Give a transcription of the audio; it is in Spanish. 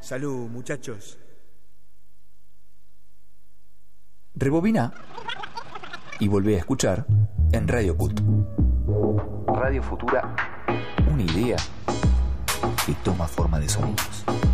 Salud, muchachos. Rebobina y volvé a escuchar en Radio Cult. Radio Futura, una idea que toma forma de sonidos.